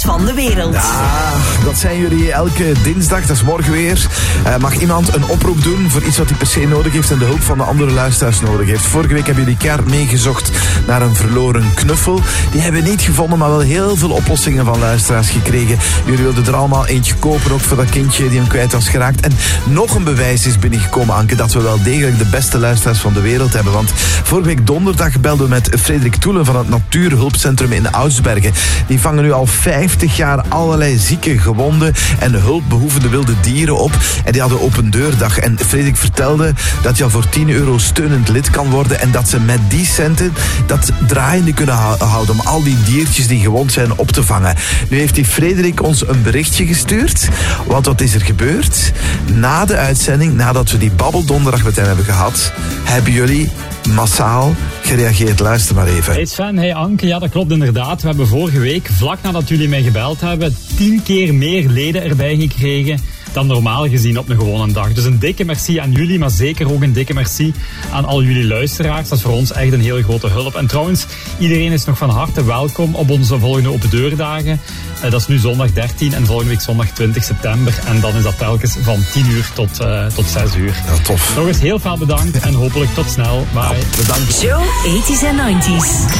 van de wereld. Ja, dat zijn jullie elke dinsdag, dat is morgen weer. Mag iemand een oproep doen voor iets wat hij per se nodig heeft en de hulp van de andere luisteraars nodig heeft? Vorige week hebben jullie keihard meegezocht naar een verloren knuffel. Die hebben we niet gevonden, maar wel heel veel oplossingen van luisteraars gekregen. Jullie wilden er allemaal eentje kopen, ook voor dat kindje die hem kwijt was geraakt. En nog een bewijs is binnengekomen, Anke, dat we wel degelijk de beste luisteraars van de wereld hebben. Want vorige week donderdag belden we met Frederik Toelen van het Natuurhulpcentrum in Oudsbergen. Die vangen nu al 50 jaar allerlei zieke, gewonde en hulpbehoevende wilde dieren op. En die hadden open deurdag. En Frederik vertelde dat je al voor €10 steunend lid kan worden en dat ze met die centen dat draaiende kunnen houden om al die diertjes die gewond zijn op te vangen. Nu heeft die Frederik ons een berichtje gestuurd. Want wat is er gebeurd? Na de uitzending, nadat we die babbeldonderdag met hem hebben gehad, hebben jullie massaal gereageerd. Luister maar even. Hey Sven, hey Anke, ja dat klopt inderdaad. We hebben vorige week, vlak nadat jullie mij gebeld hebben, 10 keer meer leden erbij gekregen dan normaal gezien op een gewone dag. Dus een dikke merci aan jullie, maar zeker ook een dikke merci aan al jullie luisteraars. Dat is voor ons echt een heel grote hulp. En trouwens, iedereen is nog van harte welkom op onze volgende open deurdagen. Dat is nu zondag 13 en volgende week zondag 20 september. En dan is dat telkens van 10 uur tot 6 uur. Ja, tof. Nog eens heel veel bedankt en hopelijk tot snel. Bye. Bedankt. Show 80s en 90s.